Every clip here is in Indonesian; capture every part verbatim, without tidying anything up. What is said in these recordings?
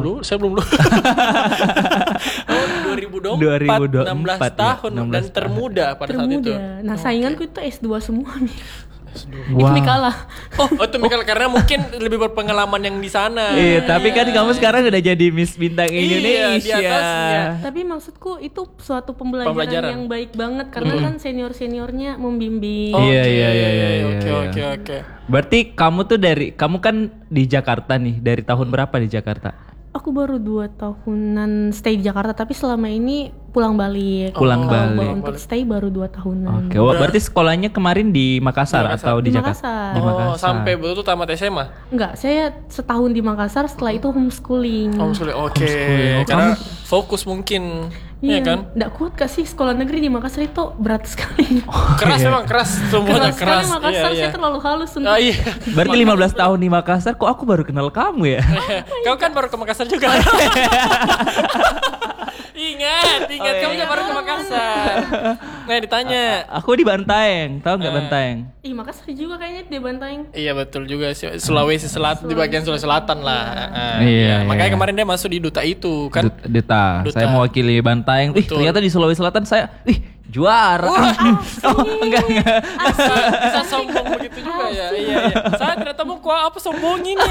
lulus, saya belum lulus. Oh, dua ribu dua puluh empat, enam belas tahun ya? enam belas dan termuda pada termuda. saat itu. Nah, sainganku itu S dua semua nih. Wow. Itu Mikala. Oh, oh itu Mikala karena mungkin lebih berpengalaman yang di sana. Iya, tapi kan kamu sekarang udah jadi Miss Bintang Indonesia. Iya, di atasnya. Tapi maksudku itu suatu pembelajaran, Pembelajaran. yang baik banget karena Hmm. kan senior-seniornya membimbing. Oh, Iya, iya, iya, iya, iya, Oke, iya. oke, oke. Berarti kamu tuh dari kamu kan di Jakarta nih, dari tahun berapa di Jakarta? Aku baru dua tahunan stay di Jakarta, tapi selama ini pulang balik. Pulang Kalau balik. untuk stay baru dua tahunan. Oke, wah, berarti sekolahnya kemarin di Makassar, Makassar. atau di, Di Jakarta? Makassar. Di Oh, Makassar. sampai betul tamat S M A. Enggak, saya setahun di Makassar, setelah itu homeschooling. Homeschooling. Oke. Homeschooling. Oh, Karena fokus mungkin. Iya kan? Nggak kuat gak sih sekolah negeri di Makassar itu berat sekali. Keras memang keras semuanya keras keras. sekali Makassar, Iya, iya. saya terlalu halus untuk. Ah, iya. Berarti lima belas tahun di Makassar, kok aku baru kenal kamu ya? Kau kan baru ke Makassar juga. Ingat, ingat Oh, kamu iya. kan baru ke Makassar. Nah, ditanya. Aku di Bantaeng, tahu nggak Eh. Bantaeng? Ih, Makassar juga kayaknya di Bantaeng. Iya betul juga sih, Sulawesi Selatan, di bagian Sulawesi Selatan lah. Ah, Iya, iya. iya. Makanya kemarin dia masuk di duta itu kan. Dut- Duta. Duta. Saya mewakili Bantaeng. Ih, Betul. ternyata di Sulawesi Selatan saya, ih, juara. Oh, enggak enggak. Bisa, bisa sombong begitu juga ya. Iya, iya. Saya ternyata mau kuah apa sombong ini.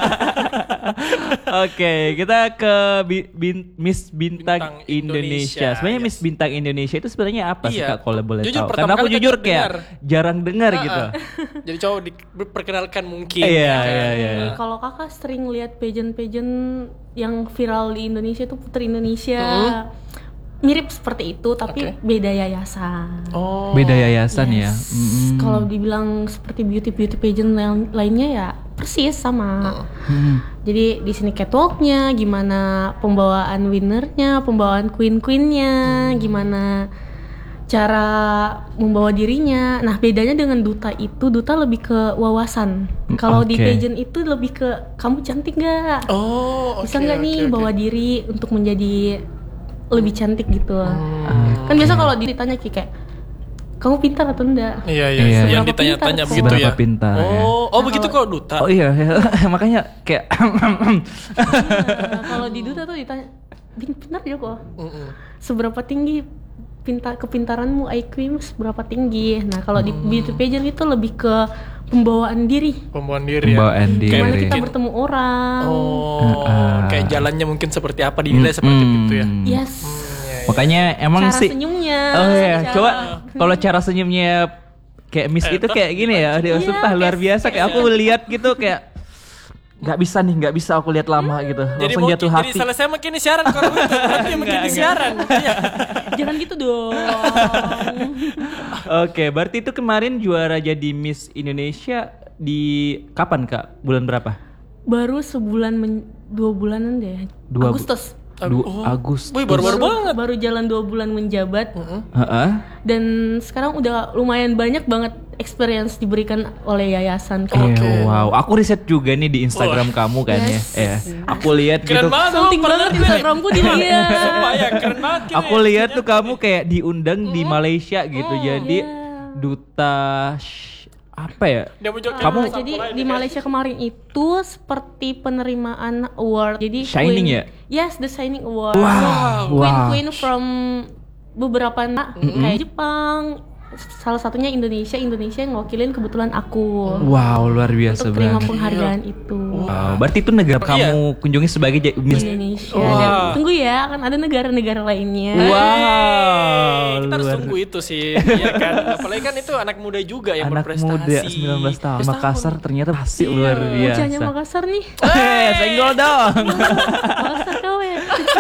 Oke, kita ke Bi- Bin- Miss Bintang, Bintang Indonesia. Indonesia, Sebenarnya yes. Miss Bintang Indonesia itu sebenarnya apa sih Iya. Kak, kalau boleh Jujur, tahu? pertama Karena aku kali jujur tadi kayak dengar. jarang dengar Ah, gitu. ah. Jadi coba diperkenalkan mungkin. Iya, ya kan? iya, iya. Nah. Kalau kakak sering lihat pageant-pageant yang viral di Indonesia itu Putri Indonesia. Mirip seperti itu tapi Oke. beda yayasan. Oh. Beda yayasan ya. Yes. Mm-mm. Kalau dibilang seperti beauty-beauty pageant lain- lainnya ya persis sama. Hmm. Jadi di sini catwalknya, gimana pembawaan winnernya, pembawaan queen-queennya, gimana cara membawa dirinya. Nah bedanya dengan duta itu, duta lebih ke wawasan. Kalau di Oke. pageant itu lebih ke kamu cantik nggak? Oh, oke. Bisa nggak oke, nih oke. bawa diri untuk menjadi lebih cantik gitu. Hmm. Kan biasa kalau ditanya Ki, kayak kamu pintar atau enggak? Iya, iya, Iya. iya. Yang Seberapa ditanya-tanya pintar begitu Seberapa ya. pintar ya. Oh, oh begitu kalau duta. Oh iya, iya. Makanya kayak Nah, kalau di duta tuh ditanya, "Bin, pintar ya kok? Mm-mm. Seberapa tinggi pintar kepintaranmu, I Q-mu seberapa tinggi?" Nah, kalau di Hmm. beauty pageant itu lebih ke pembawaan diri. Pembawaan diri. Pembawaan ya. diri. Gimana Kayak kita mungkin- bertemu orang. Oh, Ah. kayak jalannya mungkin seperti apa dinilai seperti Mm-mm. itu ya. Yes. Makanya emang Cara sih. senyumnya. Oh iya, cara- coba kalau cara senyumnya kayak Miss itu kayak gini ya, dia Iya, sumpah luar kayak- biasa. Kayak aku lihat gitu kayak nggak bisa nih, nggak bisa aku lihat lama gitu, Jadi langsung mau jatuh jadi hati. selesai makin ini siaran kalau gitu. Nanti makin Enggak, di siaran. Iya. Jangan gitu dong. Oke, berarti itu kemarin juara jadi Miss Indonesia di kapan Kak? Bulan berapa? Baru sebulan men- dua bulanan deh. Dua bu- Agustus. Du- Oh. Agustus. Wih, baru-baru banget. Baru jalan dua bulan menjabat. Heeh. Dan sekarang udah lumayan banyak banget experience diberikan oleh yayasan Iya, kayak wow. Aku riset juga nih di Instagram kamu kan Yes. ya. Ya. Aku lihat Keren gitu. banget. Something pernah banget dilihat. Instagramku di dia. Sumpah ya, keren banget. gitu Aku ya. lihat tuh kamu kayak diundang di Malaysia gitu. Jadi Iya. duta sh- apa ya? Dia muncul kayak Kamu- Nah, sampul jadi aja di kan. Malaysia kemarin itu seperti penerimaan award. Jadi Shining ya? Yes, the Shining Award. Wow. Queen Wow. Queen from beberapa na- kayak Jepang, salah satunya Indonesia. Indonesia yang ngewakilin kebetulan aku Wow, luar biasa untuk terima banget. penghargaan itu. Wow, berarti itu negara kamu kunjungi sebagai ja- Miss. Indonesia. Wah. Dan tunggu ya, akan ada negara-negara lainnya. Wow, Kita harus luar tunggu itu sih, iya kan. Apalagi kan itu anak muda juga yang anak berprestasi. muda sembilan belas tahun Setahun. Makassar ternyata masih luar biasa. Wajahnya Makassar nih. Eh, senggol dong. Makassar kau ya.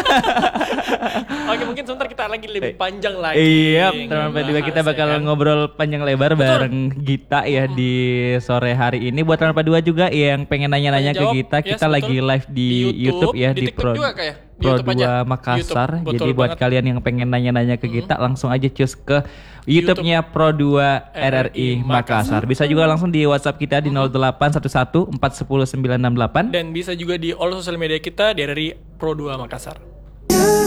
Oke, mungkin sebentar kita lagi lebih panjang lagi. Iya, teman juga ngebahas, kita bakal ya kan? ngobrol panjang lebar bareng Gita ya di sore hari ini. Buat teman dua juga yang pengen nanya-nanya ke Jawab, Gita, yes, kita lagi betul. live di, YouTube, ya di di, TikTok Pro, juga kayak di Pro YouTube aja. dua Makassar. YouTube, betul Jadi buat banget. kalian yang pengen nanya-nanya ke Gita, langsung aja cus ke YouTube-nya Pro dua R R I Makassar. Bisa juga langsung di WhatsApp kita di nol delapan satu satu empat satu nol sembilan enam delapan. Dan bisa juga di all sosial media kita di R R I Pro dua Makassar.